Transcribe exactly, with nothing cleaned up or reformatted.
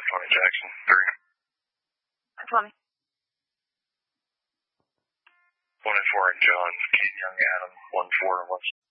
Tony Jackson, three. Twenty. One and four and John, Kate Young, Adam, one four and one.